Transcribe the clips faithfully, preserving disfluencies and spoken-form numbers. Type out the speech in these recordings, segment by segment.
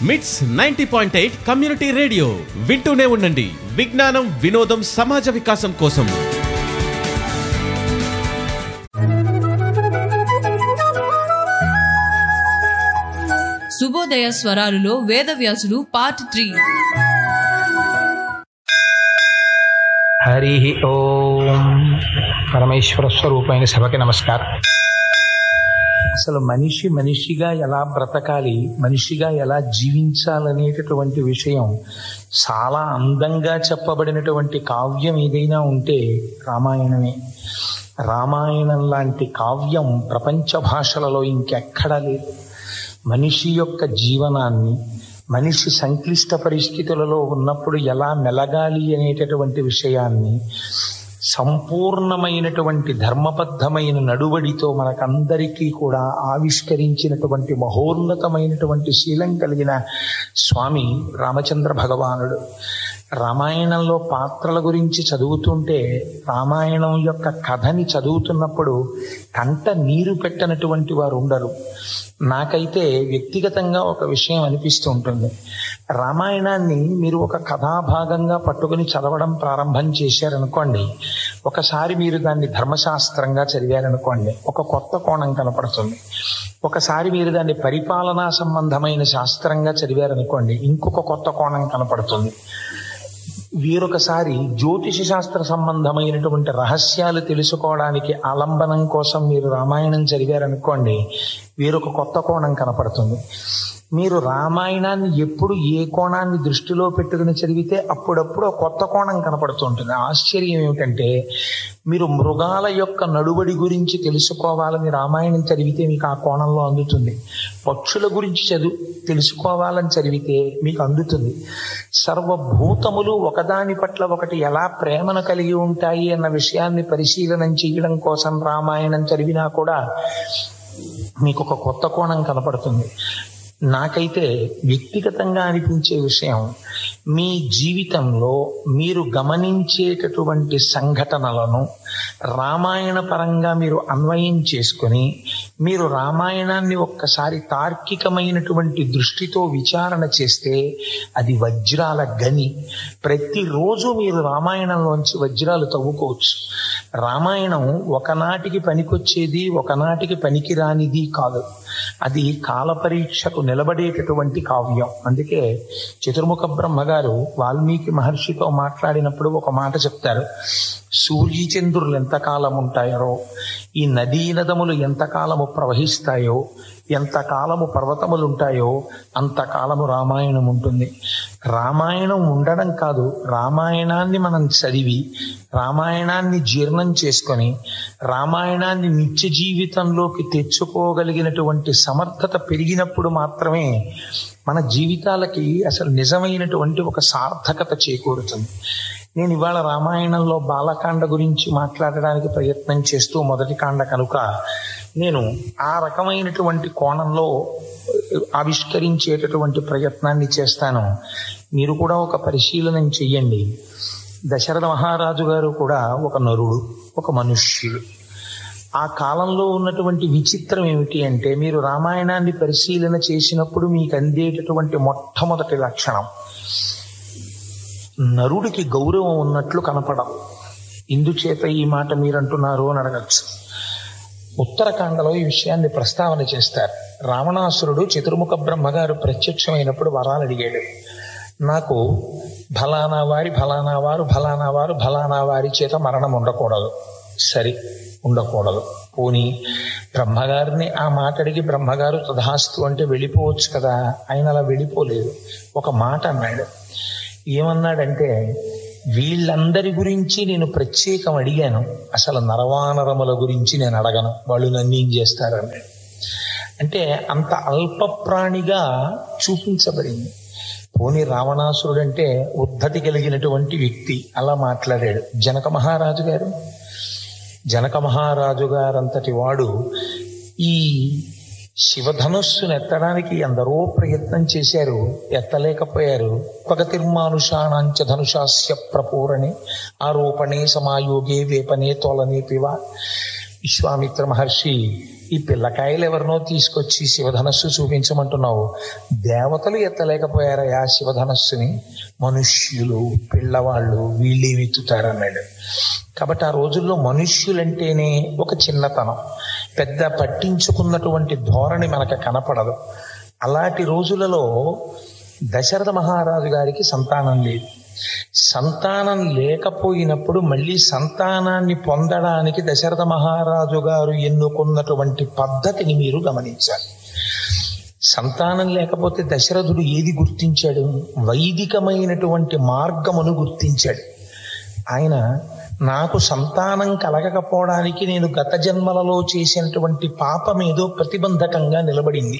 మిట్స్ ninety point eight community radio వింటూనే ఉండండి. విజ్ఞానం, వినోదం, సమాజ వికాసం కోసం. శుభోదయ స్వరాలులో వేదవ్యాసుడు పార్ట్ త్రీ. హరి ఓం. పరమేశ్వర స్వరూపమైన సభకి నమస్కారం. అసలు మనిషి మనిషిగా ఎలా బ్రతకాలి, మనిషిగా ఎలా జీవించాలనేటటువంటి విషయం చాలా అందంగా చెప్పబడినటువంటి కావ్యం ఏదైనా ఉంటే రామాయణమే. రామాయణం లాంటి కావ్యం ప్రపంచ భాషలలో ఇంకెక్కడా లేదు. మనిషి యొక్క జీవనాన్ని, మనిషి సంక్లిష్ట పరిస్థితులలో ఉన్నప్పుడు ఎలా మెలగాలి అనేటటువంటి విషయాన్ని సంపూర్ణమైనటువంటి ధర్మబద్ధమైన నడువడితో మనకందరికీ కూడా ఆవిష్కరించినటువంటి మహోన్నతమైనటువంటి శీలం కలిగిన స్వామి రామచంద్ర భగవానుడు. రామాయణంలో పాత్రల గురించి చదువుతుంటే, రామాయణం యొక్క కథని చదువుతున్నప్పుడు కంట నీరు పెట్టనటువంటి వారు ఉండరు. నాకైతే వ్యక్తిగతంగా ఒక విషయం అనిపిస్తూ ఉంటుంది. రామాయణాన్ని మీరు ఒక కథాభాగంగా పట్టుకుని చదవడం ప్రారంభం చేశారనుకోండి, ఒకసారి మీరు దాన్ని ధర్మశాస్త్రంగా చదివారనుకోండి, ఒక కొత్త కోణం కనపడుతుంది. ఒకసారి మీరు దాన్ని పరిపాలనా సంబంధమైన శాస్త్రంగా చదివారనుకోండి, ఇంకొక కొత్త కోణం కనపడుతుంది. వీరొకసారి జ్యోతిష శాస్త్ర సంబంధమైనటువంటి రహస్యాలు తెలుసుకోవడానికి ఆలంబనం కోసం మీరు రామాయణం చదివారనుకోండి, వీరొక కొత్త కోణం కనపడుతుంది. మీరు రామాయణాన్ని ఎప్పుడు ఏ కోణాన్ని దృష్టిలో పెట్టుకుని చదివితే అప్పుడప్పుడు కొత్త కోణం కనపడుతూ ఉంటుంది. ఆశ్చర్యం ఏమిటంటే, మీరు మృగాల యొక్క నడువడి గురించి తెలుసుకోవాలని రామాయణం చదివితే మీకు ఆ కోణంలో అందుతుంది. పక్షుల గురించి చదువు తెలుసుకోవాలని చదివితే మీకు అందుతుంది. సర్వభూతములు ఒకదాని పట్ల ఒకటి ఎలా ప్రేమను కలిగి ఉంటాయి అన్న విషయాన్ని పరిశీలనం చేయడం కోసం రామాయణం చదివినా కూడా మీకు ఒక కొత్త కోణం కనపడుతుంది. నాకైతే వ్యక్తిగతంగా అనిపించే విషయం, మీ జీవితంలో మీరు గమనించేటటువంటి సంఘటనలను రామాయణ పరంగా మీరు అన్వయం చేసుకొని, మీరు రామాయణాన్ని ఒక్కసారి తార్కికమైనటువంటి దృష్టితో విచారణ చేస్తే అది వజ్రాల గని. ప్రతిరోజు మీరు రామాయణంలోంచి వజ్రాలు తవ్వుకోవచ్చు. రామాయణం ఒకనాటికి పనికొచ్చేది, ఒకనాటికి పనికిరానిది కాదు. అది కాల పరీక్షకు నిలబడేటటువంటి కావ్యం. అందుకే చతుర్ముఖ బ్రహ్మగారు వాల్మీకి మహర్షితో మాట్లాడినప్పుడు ఒక మాట చెప్తారు. సూర్యచంద్రులు ఎంతకాలం ఉంటాయో, ఈ నదీ నదములు ఎంతకాలము ప్రవహిస్తాయో, ఎంతకాలము పర్వతములు ఉంటాయో అంతకాలము రామాయణం ఉంటుంది. రామాయణం ఉండడం కాదు, రామాయణాన్ని మనం చదివి రామాయణాన్ని జీర్ణం చేసుకొని రామాయణాన్ని నిత్య జీవితంలోకి తెచ్చుకోగలిగినటువంటి సమర్థత పెరిగినప్పుడు మాత్రమే మన జీవితాలకి అసలు నిజమైనటువంటి ఒక సార్థకత చేకూరుతుంది. నేను ఇవాళ రామాయణంలో బాలకాండ గురించి మాట్లాడడానికి ప్రయత్నం చేస్తూ మొదటి కాండ కనుక నేను ఆ రకమైనటువంటి కోణంలో ఆవిష్కరించేటటువంటి ప్రయత్నాన్ని చేస్తాను. మీరు కూడా ఒక పరిశీలనం చెయ్యండి. దశరథ మహారాజు గారు కూడా ఒక నరుడు, ఒక మనుష్యుడు. ఆ కాలంలో ఉన్నటువంటి విచిత్రం ఏమిటి అంటే, మీరు రామాయణాన్ని పరిశీలన చేసినప్పుడు మీకు అందేటటువంటి మొట్టమొదటి లక్షణం, నరుడికి గౌరవం ఉన్నట్లు కనపడం. ఇందుచేత ఈ మాట మీరు అంటున్నారు అని అడగచ్చు. ఉత్తరకాండలో ఈ విషయాన్ని ప్రస్తావన చేస్తారు. రావణాసురుడు చతుర్ముఖ బ్రహ్మగారు ప్రత్యక్షమైనప్పుడు వరాలు అడిగాడు. నాకు ఫలానా వారి ఫలానా వారు ఫలానా వారు ఫలానా వారి చేత మరణం ఉండకూడదు. సరి, ఉండకూడదు. పోనీ బ్రహ్మగారిని ఆ మాట అడిగి బ్రహ్మగారు తథాస్తు అంటే వెళ్ళిపోవచ్చు కదా. ఆయన అలా వెళ్ళిపోలేదు. ఒక మాట అన్నాడు. ఏమన్నాడంటే, వీళ్ళందరి గురించి నేను ప్రత్యేకం అడిగాను, అసలు నరవానరముల గురించి నేను అడగను, వాళ్ళు నన్ను ఏం చేస్తారన్నాడు. అంటే అంత అల్ప ప్రాణిగా చూపించబడింది. పోనీ రావణాసురుడు అంటే ఉద్ధతి కలిగినటువంటి వ్యక్తి, అలా మాట్లాడాడు. జనక మహారాజు గారు జనక మహారాజు గారంతటి వాడు ఈ శివధనుస్సును ఎత్తడానికి ఎందరో ప్రయత్నం చేశారు, ఎత్తలేకపోయారు. పగతిర్మానుషాణాంచ ధనుషాస్య ప్రపూరణే ఆరోపణే సమాయోగే వేపనే తోలనే పివ. విశ్వామిత్ర మహర్షి ఈ పిల్లకాయలు ఎవరినో తీసుకొచ్చి శివధనస్సు చూపించమంటున్నావు, దేవతలు ఎత్తలేకపోయారయా శివధనస్సుని, మనుష్యులు పిల్లవాళ్ళు వీళ్ళేమి ఎత్తుతారన్నాడు. కాబట్టి ఆ రోజుల్లో మనుష్యులంటేనే ఒక చిన్నతనం, పెద్ద పట్టించుకున్నటువంటి ధోరణి మనకు కనపడదు. అలాంటి రోజులలో దశరథ మహారాజు గారికి సంతానం లేదు. సంతానం లేకపోయినప్పుడు మళ్ళీ సంతానాన్ని పొందడానికి దశరథ మహారాజు గారు ఎన్నుకున్నటువంటి పద్ధతిని మీరు గమనించాలి. సంతానం లేకపోతే దశరథుడు ఏది గుర్తించాడు? వైదికమైనటువంటి మార్గమును గుర్తించాడు. ఆయన నాకు సంతానం కలగకపోవడానికి నేను గత జన్మలలో చేసినటువంటి పాపమేదో ప్రతిబంధకంగా నిలబడింది,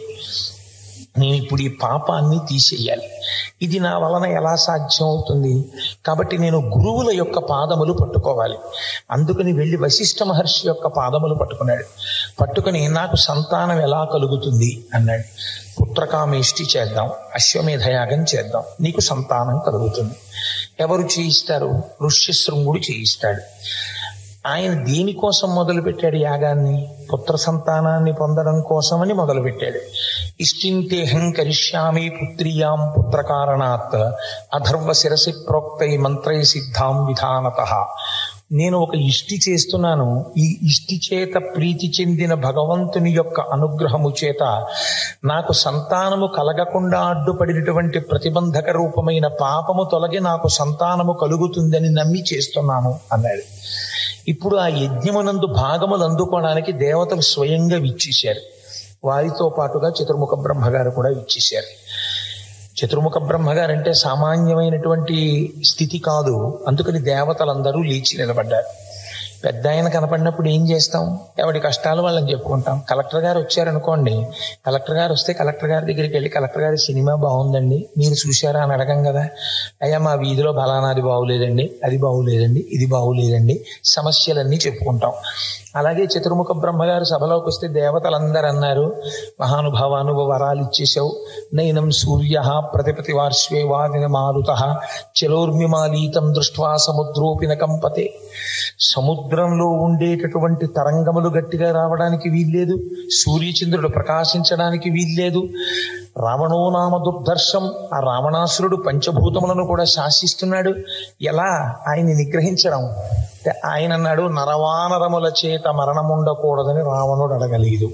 నేను ఇప్పుడు ఈ పాపాన్ని తీసేయాలి. ఇది నా వలన ఎలా సాధ్యం అవుతుంది? కాబట్టి నేను గురువుల యొక్క పాదములు పట్టుకోవాలి. అందుకని వెళ్ళి వశిష్ఠ మహర్షి యొక్క పాదములు పట్టుకున్నాడు. పట్టుకుని నాకు సంతానం ఎలా కలుగుతుంది అన్నాడు. పుత్రకామేష్టి చేద్దాం, అశ్వమేధయాగం చేద్దాం, నీకు సంతానం కలుగుతుంది. ఎవరు చేయిస్తారు? ఋష్యశృంగుడు చేయిస్తాడు. ఆయన దేనికోసం మొదలుపెట్టాడు యాగాన్ని? పుత్ర సంతానాన్ని పొందడం కోసమని మొదలుపెట్టాడు. ఇష్టింతేహం కరిష్యామి పుత్రియాం పుత్ర కారణాత్ అధర్వ శిరసి ప్రోక్తై మంత్రై సిద్ధాం విధానతః. నేను ఒక ఇష్టి చేస్తున్నాను, ఈ ఇష్టి చేత ప్రీతి చెందిన భగవంతుని యొక్క అనుగ్రహము చేత నాకు సంతానము కలగకుండా అడ్డుపడినటువంటి ప్రతిబంధక రూపమైన పాపము తొలగి నాకు సంతానము కలుగుతుందని నమ్మి చేస్తున్నాను అన్నాడు. ఇప్పుడు ఆ యజ్ఞమునందు భాగములు అందుకోవడానికి దేవతలు స్వయంగా విచ్చేశారు. వారితో పాటుగా చతుర్ముఖ బ్రహ్మగారు కూడా విచ్చేశారు. చతుర్ముఖ బ్రహ్మగారు అంటే సామాన్యమైనటువంటి స్థితి కాదు. అందుకని దేవతలందరూ లేచి నిలబడ్డారు. పెద్ద ఆయన కనపడినప్పుడు ఏం చేస్తాం? ఎవడి కష్టాలు వాళ్ళని చెప్పుకుంటాం. కలెక్టర్ గారు వచ్చారనుకోండి, కలెక్టర్ గారు వస్తే కలెక్టర్ గారి దగ్గరికి వెళ్ళి, కలెక్టర్ గారి సినిమా బాగుందండి, మీరు చూశారా అని అడగం కదా. అయ్యా మా వీధిలో బలానాది బాగులేదండి, అది బాగులేదండి, ఇది బాగులేదండి, సమస్యలన్నీ చెప్పుకుంటాం. అలాగే చతుర్ముఖ బ్రహ్మగారు సభలోకి వస్తే దేవతలందరూ అన్నారు, మహానుభావ నువ్వు వరాలు ఇచ్చేసావు, నైనం సూర్య ప్రతిపతి వార్ష్వే వాదిన మారుత చలోర్మిమాలీతం దృష్ట్వా సముద్రోపిన కంపతే. సముద్రంలో ఉండేటటువంటి తరంగములు గట్టిగా రావడానికి వీల్లేదు, సూర్యచంద్రుడు ప్రకాశించడానికి వీల్లేదు. రావణో నామ దుర్దర్శం, ఆ రావణాసురుడు పంచభూతములను కూడా శాసిస్తున్నాడు. ఎలా ఆయన్ని నిగ్రహించడం? ఆయన అన్నాడు, నరవానరముల చేత మరణం ఉండకూడదని రావణుడు అడగలేదు.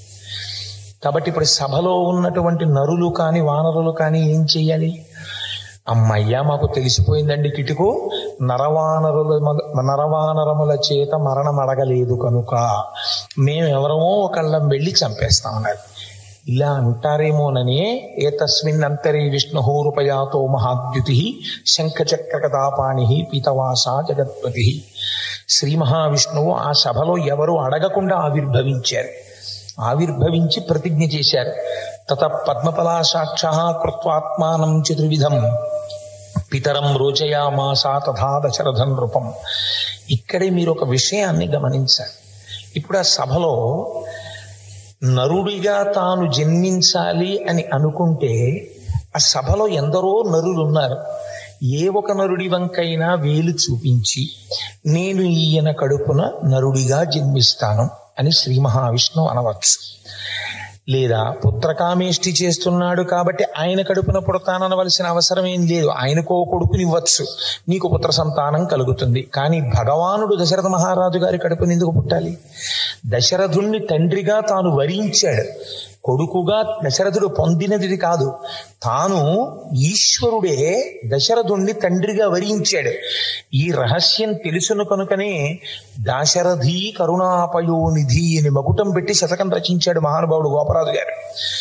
కాబట్టి ఇప్పుడు సభలో ఉన్నటువంటి నరులు కాని వానరులు కానీ ఏం చెయ్యాలి? అమ్మయ్యా మాకు తెలిసిపోయిందండి కిటుకు, నరవానరుల నరవానరముల చేత మరణం అడగలేదు కనుక మేమెవరమో ఒకళ్ళం వెళ్ళి చంపేస్తామన్నారు. ఇలా అంటారేమోనని ఏతస్మిన్ అంతరే విష్ణురూపయాతో మహాద్యుతి శంఖచక్ర కదాపాణి పీతవాస జగత్పతి. శ్రీ మహావిష్ణువు ఆ సభలో ఎవరు అడగకుండా ఆవిర్భవించారు. ఆవిర్భవించి ప్రతిజ్ఞ చేశారు. తత పద్మపలాసాక్ష కృత్వాత్మానం చతుర్విధం పితరం రోచయామాస తథా దశరథం నృపం. ఇక్కడే మీరు ఒక విషయాన్ని గమనించాలి. ఇప్పుడు ఆ సభలో నరుడిగా తాను జన్మించాలి అని అనుకుంటే ఆ సభలో ఎందరో నరులు ఉన్నారు. ఏ ఒక నరుడి వంకైనా వేలు చూపించి నేను ఈయన కడుపున నరుడిగా జన్మిస్తాను అని శ్రీ మహావిష్ణువు అనవచ్చు. లేదా పుత్రకామేష్టి చేస్తున్నాడు కాబట్టి ఆయన కడుపున పుడతాననవలసిన అవసరం ఏం లేదు, ఆయనకో కొడుకునివ్వచ్చు, నీకు పుత్ర సంతానం కలుగుతుంది. కానీ భగవానుడు దశరథ మహారాజు గారి కడుపుని ఎందుకు పుట్టాలి? దశరథుణ్ణి తండ్రిగా తాను వరించాడు. కొడుకుగా దశరథుడు పొందినది కాదు, తాను ఈశ్వరుడే దశరథుణ్ణి తండ్రిగా వరించాడు. ఈ రహస్యం తెలుసును కనుకనే దాశరథి కరుణాపయోనిధి అని మకుటం పెట్టి శతకం రచించాడు మహానుభావుడు గోపరాజు గారు.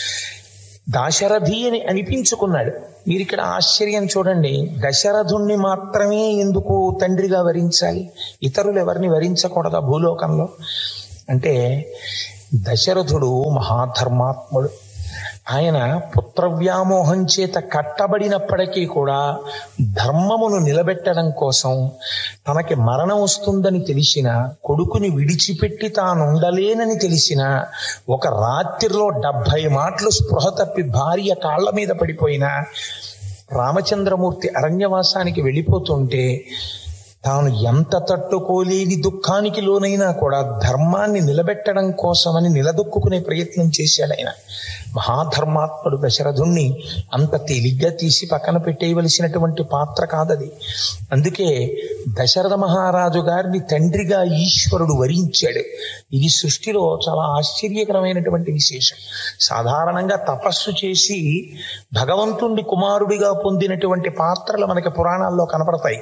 దాశరథి అని అనిపించుకున్నాడు. మీరు ఇక్కడ ఆశ్చర్యం చూడండి, దశరథుణ్ణి మాత్రమే ఎందుకు తండ్రిగా వరించాలి? ఇతరులు ఎవరిని వరించకూడదా భూలోకంలో? అంటే దశరథుడు మహాధర్మాత్ముడు. ఆయన పుత్రవ్యామోహం చేత కట్టబడినప్పటికీ కూడా ధర్మమును నిలబెట్టడం కోసం తనకి మరణం వస్తుందని తెలిసిన, కొడుకుని విడిచిపెట్టి తానుండలేనని తెలిసిన, ఒక రాత్రిలో డెబ్భై మాటలు స్పృహ తప్పి భార్య కాళ్ల మీద పడిపోయిన రామచంద్రమూర్తి అరణ్యవాసానికి వెళ్ళిపోతుంటే తాను ఎంత తట్టుకోలేని దుఃఖానికి లోనైనా కూడా ధర్మాన్ని నిలబెట్టడం కోసమని నిలదొక్కునే ప్రయత్నం చేశాడు ఆయన. మహాధర్మాత్ముడు దశరథుణ్ణి అంత తేలిగ్గా తీసి పక్కన పెట్టేయవలసినటువంటి పాత్ర కాదది. అందుకే దశరథ మహారాజు గారిని తండ్రిగా ఈశ్వరుడు వరించాడు. ఇది సృష్టిలో చాలా ఆశ్చర్యకరమైనటువంటి విశేషం. సాధారణంగా తపస్సు చేసి భగవంతుడి కుమారుడిగా పొందినటువంటి పాత్రలు మనకి పురాణాల్లో కనపడతాయి.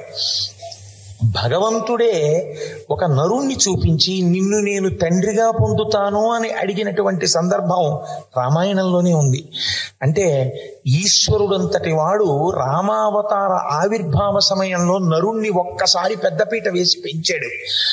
భగవంతుడే ఒక నరుణ్ణి చూపించి నిన్ను నేను తండ్రిగా పొందుతాను అని అడిగినటువంటి సందర్భం రామాయణంలోనే ఉంది. అంటే ఈశ్వరుడంతటి వాడు రామావతార ఆవిర్భావ సమయంలో నరుణ్ణి ఒక్కసారి పెద్దపీట వేసి పెంచాడు.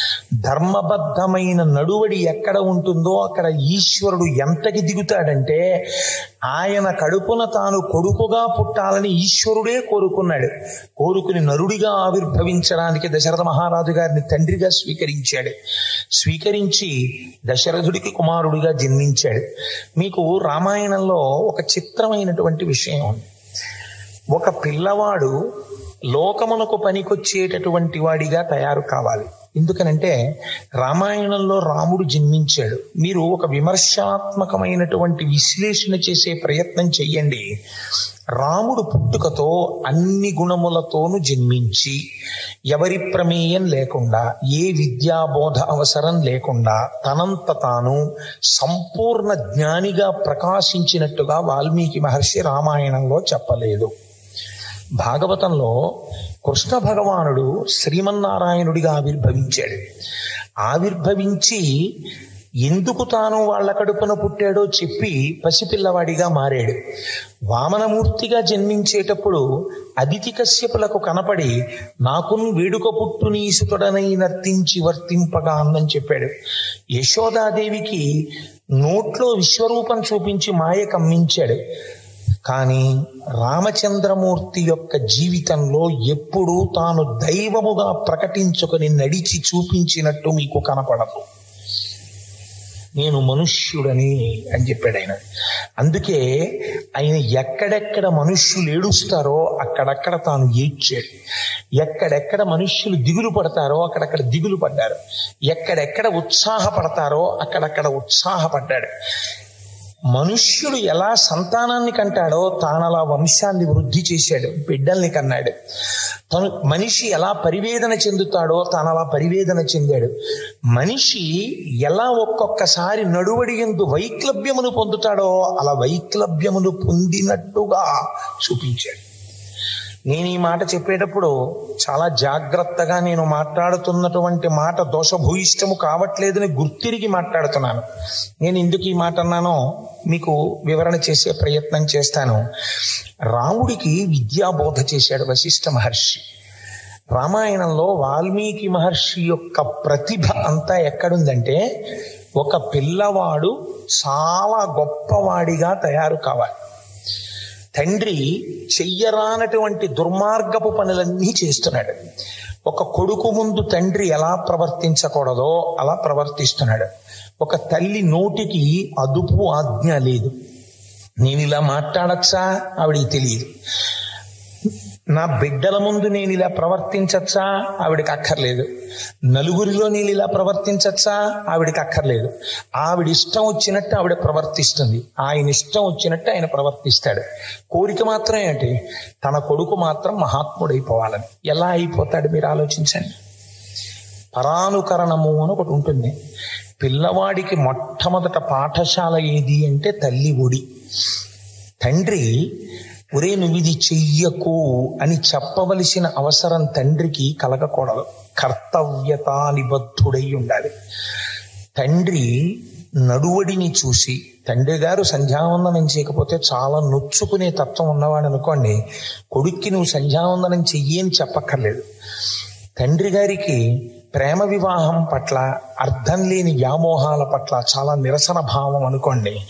ధర్మబద్ధమైన నడువడి ఎక్కడ ఉంటుందో అక్కడ ఈశ్వరుడు ఎంతకి దిగుతాడంటే ఆయన కడుపున తాను కొడుకుగా పుట్టాలని ఈశ్వరుడే కోరుకున్నాడు. కోరుకుని నరుడిగా ఆవిర్భవించడానికి దశరథ మహారాజు గారిని తండ్రిగా స్వీకరించాడు. స్వీకరించి దశరథుడికి కుమారుడిగా జన్మించాడు. మీకు రామాయణంలో ఒక చిత్రమైనటువంటి విషయం ఉంది. ఒక పిల్లవాడు లోకమునకు పనికొచ్చేటటువంటి వాడిగా తయారు కావాలి. ఎందుకనంటే రామాయణంలో రాముడు జన్మించాడు. మీరు ఒక విమర్శాత్మకమైనటువంటి విశ్లేషణ చేసే ప్రయత్నం చెయ్యండి. రాముడు పుట్టుకతో అన్ని గుణములతోనూ జన్మించి ఎవరి ప్రమేయం లేకుండా ఏ విద్యాబోధ అవసరం లేకుండా తనంత తాను సంపూర్ణ జ్ఞానిగా ప్రకాశించినట్టుగా వాల్మీకి మహర్షి రామాయణంలో చెప్పలేదు. భాగవతంలో కృష్ణ భగవానుడు శ్రీమన్నారాయణుడిగా ఆవిర్భవించాడు. ఆవిర్భవించి ఎందుకు తాను వాళ్ళ కడుపున పుట్టాడో చెప్పి పసిపిల్లవాడిగా మారాడు. వామనమూర్తిగా జన్మించేటప్పుడు అదితి కశ్యపులకు కనపడి నాకున్ వేడుక పుట్టు నీసుతొడనై నర్తించి వర్తింపగా అందని చెప్పాడు. యశోదాదేవికి నోట్లో విశ్వరూపం చూపించి మాయ కమ్మించాడు. కానీ రామచంద్రమూర్తి యొక్క జీవితంలో ఎప్పుడూ తాను దైవముగా ప్రకటించుకొని నడిచి చూపించినట్టు మీకు కనపడదు. నేను మనుష్యుడని అని చెప్పాడు ఆయన. అందుకే ఆయన ఎక్కడెక్కడ మనుష్యులు ఏడుస్తారో అక్కడక్కడ తాను ఏడ్చాడు. ఎక్కడెక్కడ మనుష్యులు దిగులు పడతారో అక్కడక్కడ దిగులు పడ్డారు. ఎక్కడెక్కడ ఉత్సాహపడతారో అక్కడక్కడ ఉత్సాహపడ్డాడు. మనుష్యుడు ఎలా సంతానాన్ని కంటాడో తానలా వంశాన్ని వృద్ధి చేశాడు, బిడ్డల్ని కన్నాడు. తను మనిషి ఎలా పరివేదన చెందుతాడో తానలా పరివేదన చెందాడు. మనిషి ఎలా ఒక్కొక్కసారి నడువడి యందు వైక్లభ్యమును పొందుతాడో అలా వైక్లభ్యమును పొందినట్టుగా చూపించాడు. నేను ఈ మాట చెప్పేటప్పుడు చాలా జాగ్రత్తగా నేను మాట్లాడుతున్నటువంటి మాట దోషభూయిష్టము కావట్లేదని గుర్తిరిగి మాట్లాడుతున్నాను. నేను ఎందుకు ఈ మాట అన్నానో మీకు వివరణ చేసే ప్రయత్నం చేస్తాను. రాముడికి విద్యాబోధ చేశాడు వశిష్ఠ మహర్షి. రామాయణంలో వాల్మీకి మహర్షి యొక్క ప్రతిభ అంతా ఎక్కడుందంటే ఒక పిల్లవాడు చాలా గొప్పవాడిగా తయారు కావాలి. తండ్రి చెయ్యరానటువంటి దుర్మార్గపు పనులన్నీ చేస్తున్నాడు. ఒక కొడుకు ముందు తండ్రి ఎలా ప్రవర్తించకూడదో అలా ప్రవర్తిస్తున్నాడు. ఒక తల్లి నోటికి అదుపు ఆజ్ఞ లేదు. నేను ఇలా మాట్లాడచ్చా ఆవిడికి తెలియదు. నా బిడ్డల ముందు నేను ఇలా ప్రవర్తించచ్చా ఆవిడికి అక్కర్లేదు. నలుగురిలో నేను ఇలా ప్రవర్తించచ్చా ఆవిడికి అక్కర్లేదు. ఆవిడ ఇష్టం వచ్చినట్టు ఆవిడ ప్రవర్తిస్తుంది. ఆయన ఇష్టం వచ్చినట్టు ఆయన ప్రవర్తిస్తాడు. కోరిక మాత్రం ఏంటి? తన కొడుకు మాత్రం మహాత్ముడైపోవాలని. ఎలా అయిపోతాడు మీరు ఆలోచించండి. పరానుకరణము అని ఒకటి ఉంటుంది. పిల్లవాడికి మొట్టమొదట పాఠశాల ఏది అంటే తల్లి ఒడి. తండ్రి ఒరే నువ్వు ఇది చెయ్యకు అని చెప్పవలసిన అవసరం తండ్రికి కలగకూడదు. కర్తవ్యత నిబద్ధుడై ఉండాలి. తండ్రి నడువడిని చూసి, తండ్రి గారు సంధ్యావందనం చేయకపోతే చాలా నొచ్చుకునే తత్వం ఉన్నవాడు అనుకోండి, కొడుక్కి నువ్వు సంధ్యావందనం చెయ్యి అని చెప్పక్కర్లేదు. తండ్రి గారికి ప్రేమ వివాహం పట్ల, అర్థం లేని వ్యామోహాల పట్ల చాలా నిరసన భావం అనుకోండి,